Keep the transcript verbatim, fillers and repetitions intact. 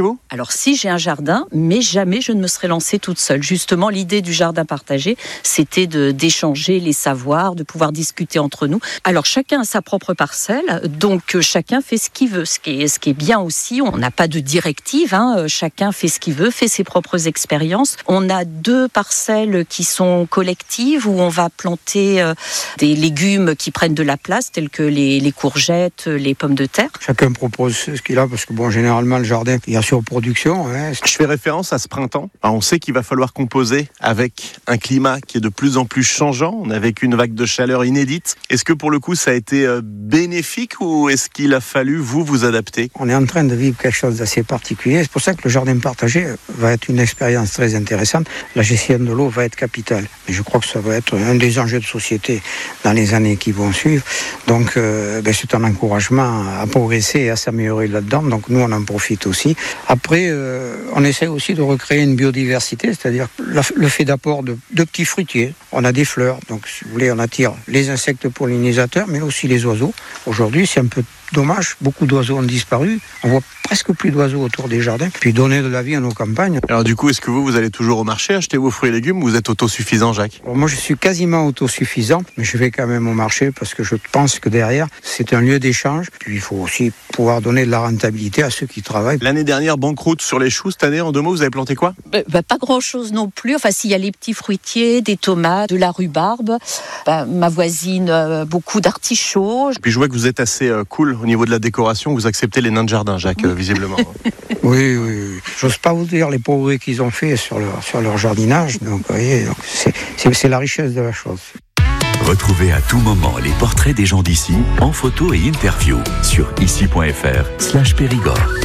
chez vous ? Alors si, j'ai un jardin, mais jamais je ne me serais lancée toute seule. Justement, l'idée du jardin partagé, c'était de, d'échanger les savoirs, de pouvoir discuter entre nous. Alors chacun a sa propre parcelle, donc chacun fait ce qu'il veut. Ce qui est, ce qui est bien aussi, on n'a pas de directive, hein, chacun fait ce qu'il veut, fait ses propres expériences. On a deux parcelles qui sont collectives, où on va planter euh, des légumes qui prennent de la place, tels que les, les courgettes, les pommes de terre. Chacun propose ce qu'il a, parce que bon, généralement, le jardin, il y a surproduction. Hein. Je fais référence à ce printemps. Alors, on sait qu'il va falloir composer avec un climat qui est de plus en plus changeant. On a vécu une vague de chaleur inédite. Est-ce que pour le coup, ça a été bénéfique ou est-ce qu'il a fallu, vous, vous adapter ? On est en train de vivre quelque chose d'assez particulier. C'est pour ça que le jardin partagé va être une expérience très intéressante. La gestion de l'eau va être capitale. Et je crois que ça va être un des enjeux de société dans les années qui vont suivre. Donc, euh, ben, c'est un encouragement à progresser et à s'améliorer là-dedans. Donc, nous, on en profite aussi. Après, euh, on essaie aussi de recréer une biodiversité, c'est-à-dire la, le fait d'apport de, de petits fruitiers. On a des fleurs. Donc, si vous voulez, on attire les insectes pollinisateurs, mais aussi les oiseaux. Aujourd'hui, c'est un peu dommage. Beaucoup d'oiseaux ont disparu. On voit presque plus d'oiseaux autour des jardins. Puis donner de la vie à nos campagnes. Alors du coup, est-ce que vous, vous allez toujours au marché acheter vos fruits et légumes ou vous êtes autosuffisant, Jacques ? Alors, moi, je suis quasiment autosuffisant, mais je vais quand même au marché parce que je pense que derrière, c'est un lieu d'échange. Puis il faut aussi pouvoir donner de la rentabilité à ceux qui travaillent. L'année dernière, banqueroute sur les choux. Cette année, en deux mots, vous avez planté quoi ? bah, bah, Pas grand-chose non plus. Enfin, s'il y a les petits fruitiers, des tomates, de la rhubarbe, bah, ma voisine, euh, beaucoup d'artichauts. Puis je vois que vous êtes assez euh, cool au niveau de la décoration. Vous acceptez les nains de jardin, Jacques, euh, visiblement. Oui, oui, oui. J'ose pas vous dire les progrès qu'ils ont fait sur leur, sur leur jardinage. Donc, vous voyez, donc c'est, c'est, c'est la richesse de la chose. Retrouvez à tout moment les portraits des gens d'ici, en photo et interview, sur ici point fr slash Périgord.